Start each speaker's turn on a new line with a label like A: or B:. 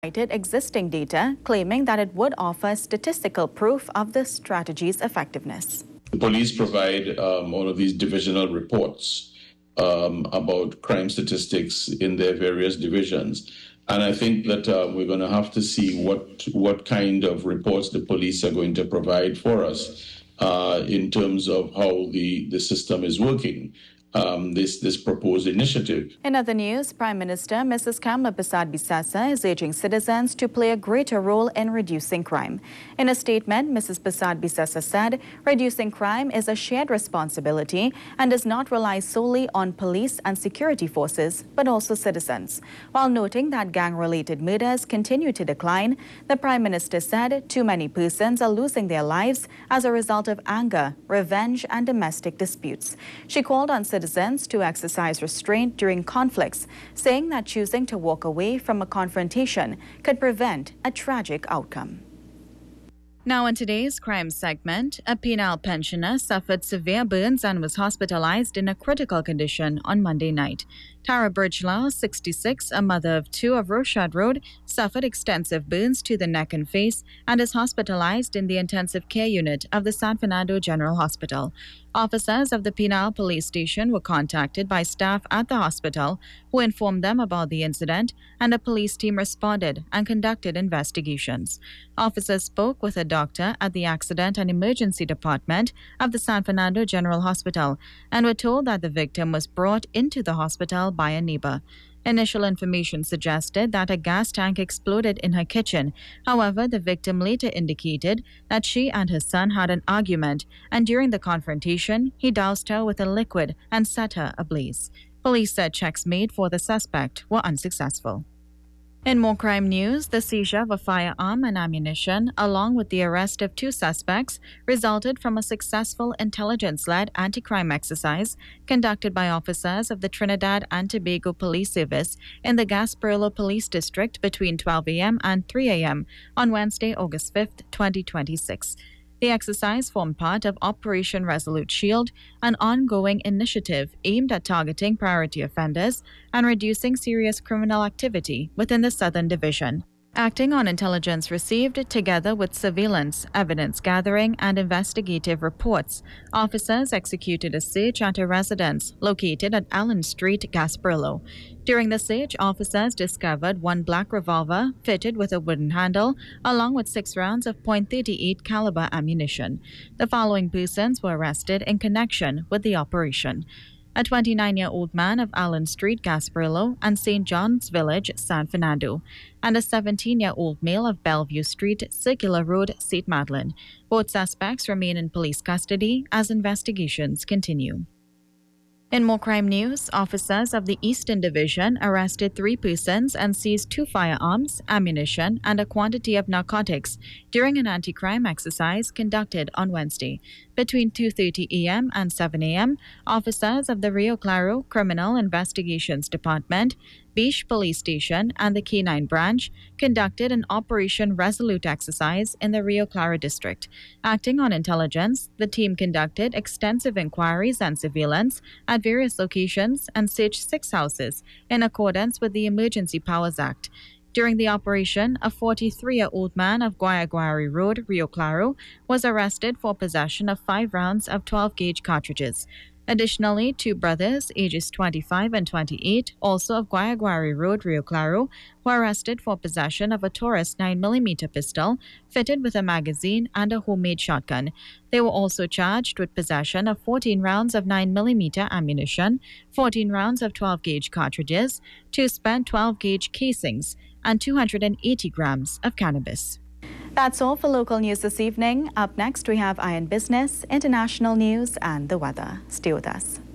A: cited existing data, claiming that it would offer statistical proof of the strategy's effectiveness.
B: The police provide all of these divisional reports about crime statistics in their various divisions. And I think that we're going to have to see what kind of reports the police are going to provide for us in terms of how the system is working. This proposed initiative.
A: In other news, Prime Minister Mrs. Kamla Persad-Bissassa is urging citizens to play a greater role in reducing crime. In a statement, Mrs. Persad-Bissassa said, reducing crime is a shared responsibility and does not rely solely on police and security forces, but also citizens. While noting that gang-related murders continue to decline, the Prime Minister said too many persons are losing their lives as a result of anger, revenge, and domestic disputes. She called on citizens to exercise restraint during conflicts, saying that choosing to walk away from a confrontation could prevent a tragic outcome. Now in today's crime segment, a penal pensioner suffered severe burns and was hospitalized in a critical condition on Monday night. Tara Birchlaw, 66, a mother of two of Rochard Road, suffered extensive burns to the neck and face and is hospitalized in the intensive care unit of the San Fernando General Hospital. Officers of the Penal Police Station were contacted by staff at the hospital who informed them about the incident, and a police team responded and conducted investigations. Officers spoke with a doctor at the Accident and Emergency Department of the San Fernando General Hospital and were told that the victim was brought into the hospital by a neighbor. Initial information suggested that a gas tank exploded in her kitchen. However, the victim later indicated that she and her son had an argument, and during the confrontation, he doused her with a liquid and set her ablaze. Police said checks made for the suspect were unsuccessful. In more crime news, the seizure of a firearm and ammunition, along with the arrest of two suspects, resulted from a successful intelligence-led anti-crime exercise conducted by officers of the Trinidad and Tobago Police Service in the Gasparillo Police District between 12 a.m. and 3 a.m. on Wednesday, August 5, 2026. The exercise formed part of Operation Resolute Shield, an ongoing initiative aimed at targeting priority offenders and reducing serious criminal activity within the Southern Division. Acting on intelligence received together with surveillance, evidence gathering, and investigative reports, officers executed a search at a residence located at Allen Street, Gasparillo. During the search, officers discovered one black revolver fitted with a wooden handle, along with 6 rounds of .38 caliber ammunition. The following persons were arrested in connection with the operation: a 29-year-old man of Allen Street, Gasparillo, and St. John's Village, San Fernando, and a 17-year-old male of Bellevue Street, Circular Road, St. Madeleine. Both suspects remain in police custody as investigations continue. In more crime news, officers of the Eastern Division arrested 3 persons and seized 2 firearms, ammunition, and a quantity of narcotics during an anti-crime exercise conducted on Wednesday. Between 2:30 a.m. and 7 a.m., officers of the Rio Claro Criminal Investigations Department, Beach Police Station, and the K9 branch conducted an Operation Resolute exercise in the Rio Claro district. Acting on intelligence, the team conducted extensive inquiries and surveillance at various locations and searched 6 houses in accordance with the Emergency Powers Act. During the operation, a 43-year-old man of Guayaguari Road, Rio Claro, was arrested for possession of 5 rounds of 12-gauge cartridges. Additionally, 2 brothers, ages 25 and 28, also of Guayaguari Road, Rio Claro, were arrested for possession of a Taurus 9mm pistol fitted with a magazine and a homemade shotgun. They were also charged with possession of 14 rounds of 9mm ammunition, 14 rounds of 12-gauge cartridges, 2 spent 12-gauge casings, and 280 grams of cannabis. That's all for local news this evening. Up next, we have Iron Business, international news, and the weather. Stay with us.